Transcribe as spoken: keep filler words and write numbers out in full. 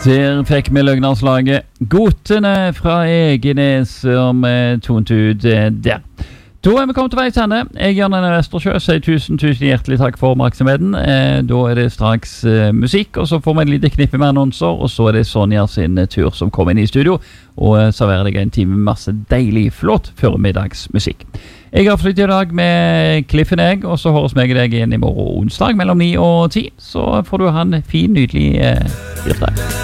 Der fikk vi løgnarslaget Gotene fra Egenes som tonet ut der. Da er vi kommet til veis ende. Jeg, Jan Einar Vestersjø, sier tusen, tusen hjertelig takk for oppmerksomheten. Eh, da er det straks eh, musikk, og så får vi en lite knippe med annonser, og så er det Sonja sin tur som kommer inn i studio, og eh, serverer deg en time med masse deilig, flott formiddagsmusikk. Jeg har flyttet i dag med Cliffen Egg, og så høres meg deg igjen i morgen onsdag mellom ni og ti, så får du ha en fin, nydelig eh, tirsdag.